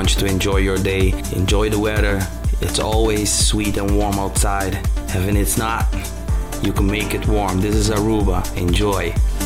want you to enjoy your day, enjoy the weather. It's always sweet and warm outside. And when it's not, you can make it warm. This is Aruba. Enjoy.